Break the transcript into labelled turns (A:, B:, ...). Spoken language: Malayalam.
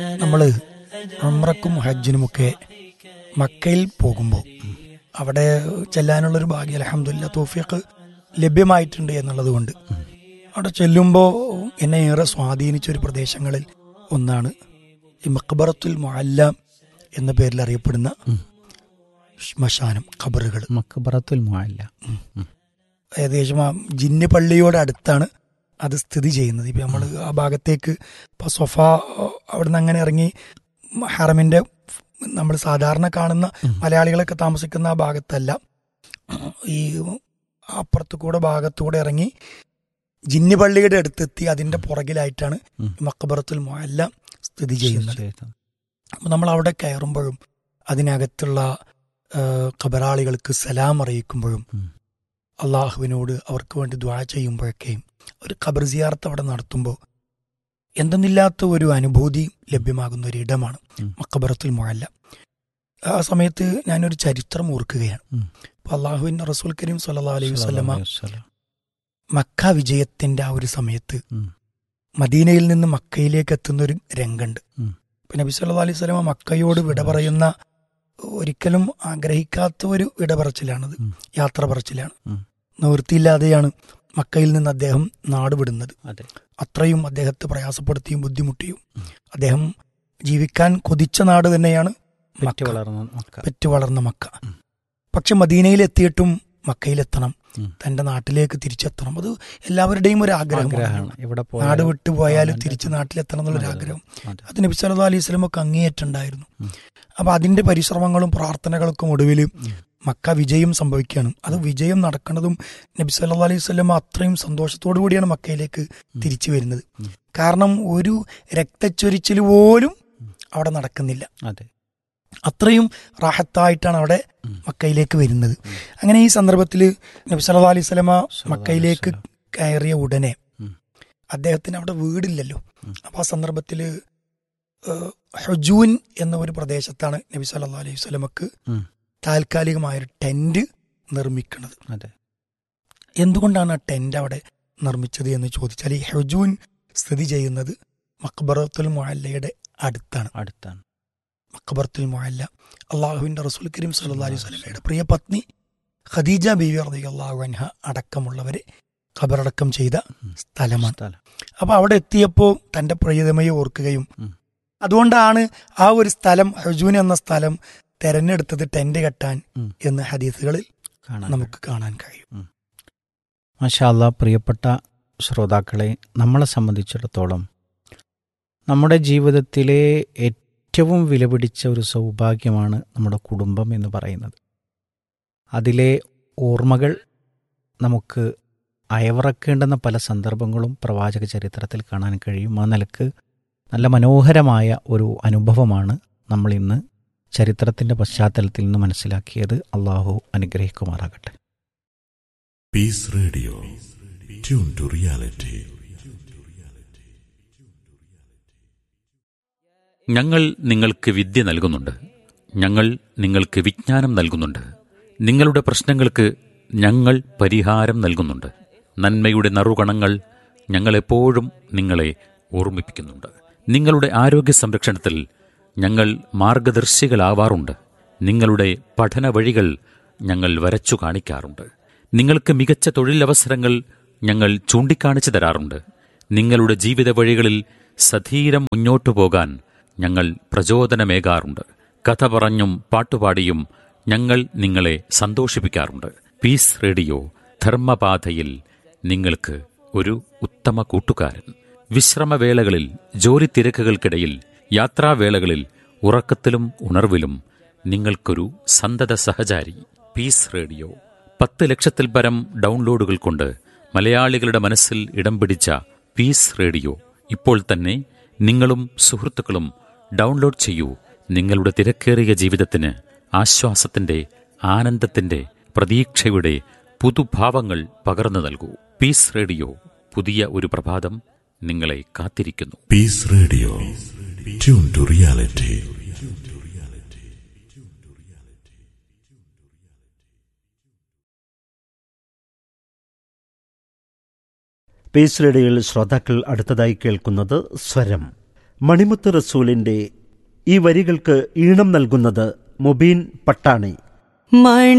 A: നമ്മൾ ഉംറക്കും ഹജ്ജിനുമൊക്കെ മക്കയിൽ പോകുമ്പോൾ അവിടെ ചെല്ലാനുള്ളൊരു ഭാഗ്യം അൽഹംദുലില്ലാ തൗഫീഖ് ലഭ്യമായിട്ടുണ്ട് എന്നുള്ളത് കൊണ്ട് അവിടെ ചെല്ലുമ്പോൾ എന്നെ ഏറെ സ്വാധീനിച്ച ഒരു പ്രദേശങ്ങളിൽ ഒന്നാണ് ഈ മഖ്ബറത്തുൽ മുഅല്ല എന്ന പേരിൽ അറിയപ്പെടുന്ന ശ്മശാനം, ഖബറുകൾ.
B: മഖ്ബറത്തുൽ മുഅല്ല
A: ഏകദേശം ആ ജിന്ന് പള്ളിയോട് അടുത്താണ് അത് സ്ഥിതി ചെയ്യുന്നത്. ഇപ്പം നമ്മൾ ആ ഭാഗത്തേക്ക് ഇപ്പോൾ സൊഫ അവിടെ നിന്ന് അങ്ങനെ ഇറങ്ങി ഹറമിൻ്റെ നമ്മൾ സാധാരണ കാണുന്ന മലയാളികളൊക്കെ താമസിക്കുന്ന ആ ഭാഗത്തല്ല, ഈ അപ്പുറത്തു കൂടെ ഭാഗത്തൂടെ ഇറങ്ങി ജിന്ന് പള്ളിയുടെ അടുത്തെത്തി അതിൻ്റെ പുറകിലായിട്ടാണ് മഖ്ബറത്തുൽ മുഅല്ല സ്ഥിതി ചെയ്യുന്നത്. അപ്പം നമ്മൾ അവിടെ കയറുമ്പോഴും അതിനകത്തുള്ള ഖബറാളികൾക്ക് സലാം അറിയിക്കുമ്പോഴും അള്ളാഹുവിനോട് അവർക്ക് വേണ്ടി ദുആ ചെയ്യുമ്പോഴൊക്കെയും ഒരു ഖബർ സിയാറത്ത് അവിടെ നടത്തുമ്പോൾ എന്തെന്നില്ലാത്ത ഒരു അനുഭൂതി ലഭ്യമാകുന്ന ഒരു ഇടമാണ് മഖ്ബറത്തുൽ മുഅല്ല. ആ സമയത്ത് ഞാനൊരു ചരിത്രം ഓർക്കുകയാണ്. അപ്പോൾ അള്ളാഹുവിൻ്റെ റസൂൽ കരീം സ്വല്ലല്ലാഹു അലൈഹി വസല്ലമ മക്ക വിജയത്തിന്റെ ആ ഒരു സമയത്ത് മദീനയിൽ നിന്ന് മക്കയിലേക്ക് എത്തുന്ന ഒരു രംഗമുണ്ട്. നബി സല്ലല്ലാഹു അലൈഹി വസല്ലമ മക്കയോട് വിട പറയുന്ന ഒരിക്കലും ആഗ്രഹിക്കാത്ത ഒരു വിട പറച്ചിലാണത്, യാത്ര പറച്ചിലാണ്. നിവൃത്തിയില്ലാതെയാണ് മക്കയിൽ നിന്ന് അദ്ദേഹം നാട് വിടുന്നത്. അത്രയും അദ്ദേഹത്തെ പ്രയാസപ്പെടുത്തിയും ബുദ്ധിമുട്ടിയും അദ്ദേഹം ജീവിക്കാൻ കൊതിച്ച നാട് തന്നെയാണ് പെറ്റു വളർന്ന മക്ക. പക്ഷെ മദീനയിൽ എത്തിയിട്ടും മക്കയിലെത്തണം, തന്റെ നാട്ടിലേക്ക് തിരിച്ചെത്തണം. അത് എല്ലാവരുടെയും ഒരു ആഗ്രഹമാണ്. നാട് വിട്ടു പോയാലും തിരിച്ച് നാട്ടിലെത്തണം എന്നുള്ളൊരു ആഗ്രഹം അത് നബി സല്ലല്ലാഹു അലൈഹി വസല്ലമക്ക് അങ്ങേയറ്റുണ്ടായിരുന്നു. അപ്പൊ അതിന്റെ പരിശ്രമങ്ങളും പ്രാർത്ഥനകൾക്കും ഒടുവിൽ മക്ക വിജയം സംഭവിക്കുകയാണ്. അത് വിജയം നടക്കുന്നതും നബി സല്ലല്ലാഹു അലൈഹി വസല്ലമ അത്രയും സന്തോഷത്തോടു കൂടിയാണ് മക്കയിലേക്ക് തിരിച്ചു വരുന്നത്. കാരണം ഒരു രക്തച്ചൊരിച്ചിൽ പോലും അവിടെ നടക്കുന്നില്ല. അത്രയും റാഹത്തായിട്ടാണ് അവിടെ മക്കയിലേക്ക് വരുന്നത്. അങ്ങനെ ഈ സന്ദർഭത്തിൽ നബി സല്ലല്ലാഹു അലൈഹി വസല്ലമ മക്കയിലേക്ക് കയറിയ ഉടനെ അദ്ദേഹത്തിന് അവിടെ വീടില്ലല്ലോ. അപ്പൊ ആ സന്ദർഭത്തിൽ ഹുജൂൻ എന്ന ഒരു പ്രദേശത്താണ് നബി സല്ലല്ലാഹു അലൈഹി വസല്ലമക്ക് താൽക്കാലികമായൊരു ടെന്റ് നിർമ്മിക്കുന്നത്. എന്തുകൊണ്ടാണ് ആ ടെന്റ് അവിടെ നിർമ്മിച്ചത് എന്ന് ചോദിച്ചാൽ, ഈ ഹുജൂൻ സ്ഥിതി ചെയ്യുന്നത് മഖ്ബറത്തുൽ മുഅല്ലയുടെ അടുത്താണ്. മഖ്ബറത്തുൽ മുഅല്ല അള്ളാഹുവിന്റെ റസൂൽ കരീം സ്വല്ലല്ലാഹു അലൈഹി വസല്ലമയുടെ പ്രിയ പത്നി ഖദീജ ബീവി റളിയല്ലാഹു അൻഹ അടക്കമുള്ളവരെ ഖബറടക്കം ചെയ്ത സ്ഥലമാണ്. അപ്പൊ അവിടെ എത്തിയപ്പോൾ തന്റെ പ്രിയതമയെ ഓർക്കുകയും അതുകൊണ്ടാണ് ആ ഒരു സ്ഥലം, ഹുജൂൻ എന്ന സ്ഥലം തെരഞ്ഞെടുത്തത് ടെന്റ് കെട്ടാൻ എന്ന് ഹദീസുകളിൽ നമുക്ക് കാണാൻ കഴിയും.
B: മാഷാ അല്ലാഹ്. പ്രിയപ്പെട്ട ശ്രോതാക്കളെ, നമ്മളെ സംബന്ധിച്ചിടത്തോളം നമ്മുടെ ജീവിതത്തിലെ ഏറ്റവും വിലപിടിച്ച ഒരു സൗഭാഗ്യമാണ് നമ്മുടെ കുടുംബം എന്ന് പറയുന്നത്. അതിലെ ഓർമ്മകൾ നമുക്ക് അയവിറക്കേണ്ടുന്ന പല സന്ദർഭങ്ങളും പ്രവാചക ചരിത്രത്തിൽ കാണാൻ കഴിയും. ആ നിലക്ക് നല്ല മനോഹരമായ ഒരു അനുഭവമാണ് നമ്മൾ ഇന്ന് ചരിത്രത്തിന്റെ പശ്ചാത്തലത്തിൽ നിന്ന് മനസ്സിലാക്കിയത്. അള്ളാഹു അനുഗ്രഹിക്കുമാറാകട്ടെ.
C: Piece radio, tune to reality.
D: ഞങ്ങൾ നിങ്ങൾക്ക് വിദ്യ നൽകുന്നുണ്ട്, ഞങ്ങൾ നിങ്ങൾക്ക് വിജ്ഞാനം നൽകുന്നുണ്ട്, നിങ്ങളുടെ പ്രശ്നങ്ങൾക്ക് ഞങ്ങൾ പരിഹാരം നൽകുന്നുണ്ട്. നന്മയുടെ നറുകണങ്ങൾ ഞങ്ങളെപ്പോഴും നിങ്ങളെ ഓർമ്മിപ്പിക്കുന്നുണ്ട്. നിങ്ങളുടെ ആരോഗ്യ സംരക്ഷണത്തിൽ ഞങ്ങൾ മാർഗദർശികളാവാറുണ്ട്. നിങ്ങളുടെ പഠന വഴികൾ ഞങ്ങൾ വരച്ചു കാണിക്കാറുണ്ട്. നിങ്ങൾക്ക് മികച്ച തൊഴിലവസരങ്ങൾ ഞങ്ങൾ ചൂണ്ടിക്കാണിച്ചു തരാറുണ്ട്. നിങ്ങളുടെ ജീവിത വഴികളിൽ സധീരം മുന്നോട്ടു പോകാൻ ഞങ്ങൾ പ്രചോദനമേകാറുണ്ട്. കഥ പറഞ്ഞും പാട്ടുപാടിയും ഞങ്ങൾ നിങ്ങളെ സന്തോഷിപ്പിക്കാറുണ്ട്. പീസ് റേഡിയോ ധർമ്മപാതയിൽ നിങ്ങൾക്ക് ഒരു ഉത്തമ കൂട്ടുകാരൻ. വിശ്രമവേളകളിൽ, ജോലി തിരക്കുകൾക്കിടയിൽ, യാത്രാവേളകളിൽ, ഉറക്കത്തിലും ഉണർവിലും നിങ്ങൾക്കൊരു സന്തത സഹചാരി. പീസ് റേഡിയോ 10 ലക്ഷത്തിൽ പരം ഡൗൺലോഡുകൾ കൊണ്ട് മലയാളികളുടെ മനസ്സിൽ ഇടം പിടിച്ച പീസ് റേഡിയോ ഇപ്പോൾ തന്നെ നിങ്ങളും സുഹൃത്തുക്കളും ഡൗൺലോഡ് ചെയ്യൂ. നിങ്ങളുടെ തിരക്കേറിയ ജീവിതത്തിന് ആശ്വാസത്തിന്റെ, ആനന്ദത്തിന്റെ, പ്രതീക്ഷയുടെ പുതുഭാവങ്ങൾ പകർന്നു നൽകൂ. പീസ് റേഡിയോ, പുതിയ ഒരു പ്രഭാതം നിങ്ങളെ കാത്തിരിക്കുന്നു.
C: Piece radio, tune to reality.
E: Piece റേഡിയോയിൽ ശ്രോതാക്കൾ അടുത്തതായി കേൾക്കുന്നത് സ്വരം. മണിമുത്ത് റസൂലിന്റെ ഈ വരികൾക്ക് ഈണം നൽകുന്നത് മുബീൻ പട്ടാണി.